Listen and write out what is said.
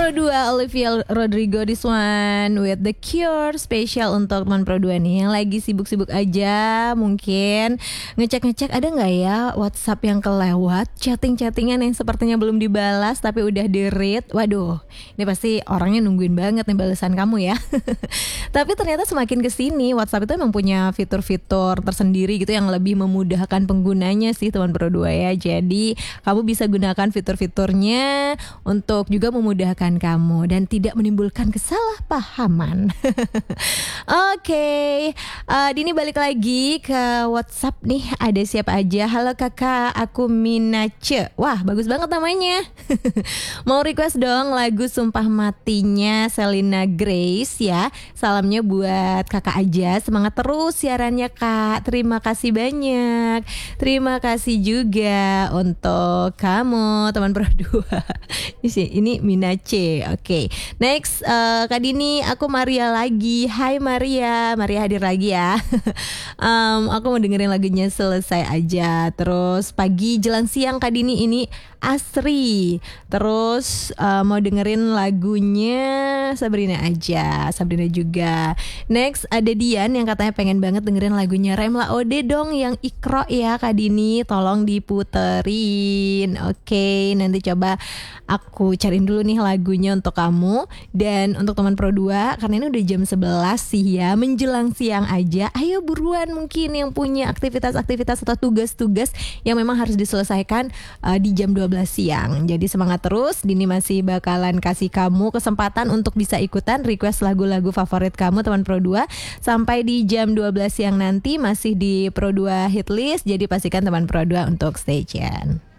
Pro 2 Olivia Rodrigo, this one with The Cure, spesial untuk teman Pro 2 nih yang lagi sibuk-sibuk aja, mungkin ngecek-ngecek ada nggak ya WhatsApp yang kelewat, chatting-chattingan yang sepertinya belum dibalas tapi udah di-read. Waduh, ini pasti orangnya nungguin banget nih balasan kamu ya. Tapi ternyata semakin kesini WhatsApp itu emang punya fitur-fitur tersendiri gitu yang lebih memudahkan penggunanya sih teman Pro 2 ya. Jadi kamu bisa gunakan fitur-fiturnya untuk juga memudahkan kamu dan tidak menimbulkan kesalahpahaman. Oke, Dini balik lagi ke WhatsApp nih. Ada siapa aja? Halo kakak, aku Minace. Wah, bagus banget namanya. Mau request dong lagu Sumpah Matinya Selena Grace ya. Salamnya buat kakak aja. Semangat terus siarannya kak. Terima kasih banyak. Terima kasih juga untuk kamu teman Pro 2. Ini Minace. Oke. Next, Kak Dini, aku Maria lagi. Hai Maria, Maria hadir lagi ya. Aku mau dengerin lagunya Selesai Aja. Terus pagi jelang siang Kak Dini ini Asri. Terus mau dengerin lagunya Sabrina aja. Sabrina juga. Next ada Dian yang katanya pengen banget dengerin lagunya Remla Ode dong yang Ikro ya Kak Dini. Tolong diputerin. Oke, nanti coba aku cariin dulu nih lagunya untuk kamu. Dan untuk teman Pro 2, karena ini udah jam 11 sih ya, menjelang siang aja. Ayo buruan mungkin yang punya aktivitas-aktivitas atau tugas-tugas yang memang harus diselesaikan di jam 12 siang. Jadi semangat terus, Dini masih bakalan kasih kamu kesempatan untuk bisa ikutan request lagu-lagu favorit kamu teman Pro 2 sampai di jam 12 siang nanti masih di Pro 2 Hitlist. Jadi pastikan teman Pro 2 untuk stay tune.